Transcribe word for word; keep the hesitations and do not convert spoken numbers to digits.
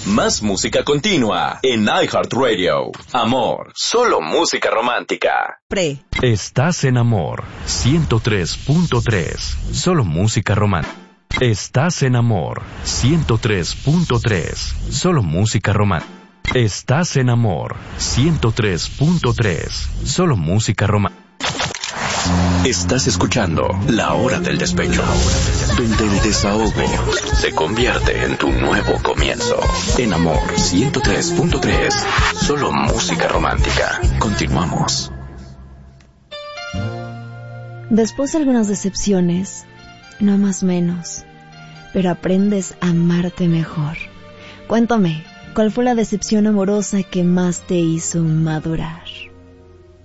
Más música continua en iHeartRadio. Amor, solo música romántica. Pre. Estás en Amor, ciento tres punto tres. Solo música romántica. Estás en Amor, ciento tres punto tres. Solo música romántica. Estás en Amor, ciento tres punto tres. Solo música romántica. Estás escuchando La Hora del Despecho, donde el desahogo se convierte en tu nuevo comienzo. En Amor ciento tres punto tres, solo música romántica. Continuamos. Después de algunas decepciones, no amas menos, pero aprendes a amarte mejor. Cuéntame, ¿cuál fue la decepción amorosa que más te hizo madurar?